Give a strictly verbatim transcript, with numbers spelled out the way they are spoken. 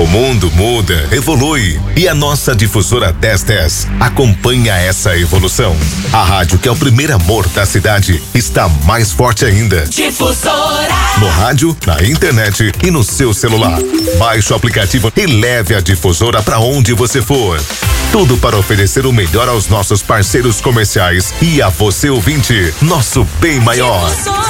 mundo muda, evolui e a nossa difusora dez dez acompanha essa evolução. A rádio que é o primeiro amor da cidade está mais forte ainda. Difusora. No rádio, na internet e no seu celular. Baixe o aplicativo e leve a difusora para onde você for. Tudo para oferecer o melhor aos nossos parceiros comerciais e a você ouvinte, nosso bem maior. Difusora.